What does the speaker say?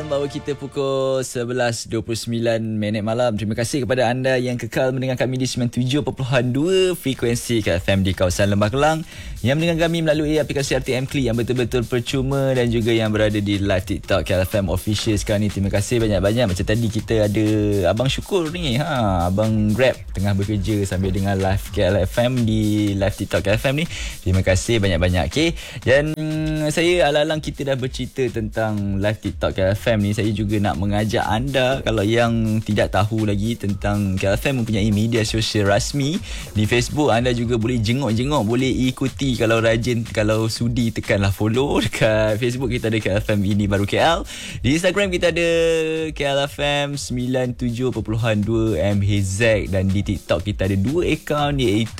bahawa kita pukul 11.29 malam. Terima kasih kepada anda yang kekal mendengar kami di 97.2 frekuensi KFM di kawasan Lembah Kelang, yang mendengar kami melalui aplikasi RTM Klik yang betul-betul percuma, dan juga yang berada di live TikTok KFM Official sekarang ni. Terima kasih banyak-banyak. Macam tadi kita ada Abang Syukur ni, Abang Grab tengah bekerja sambil dengar live KFM di live TikTok KFM ni. Terima kasih banyak-banyak. Okay. Dan saya alang-alang kita dah bercerita tentang live TikTok KFM ni, saya juga nak mengajak anda, kalau yang tidak tahu lagi tentang KFM mempunyai media sosial rasmi di Facebook, anda juga boleh jenguk-jenguk, boleh ikuti kalau rajin, kalau sudi tekanlah follow. Dekat Facebook kita ada KFM Ini Baru KL, di Instagram kita ada KLFM 97.2 MHz, dan di TikTok kita ada 2 akaun, iaitu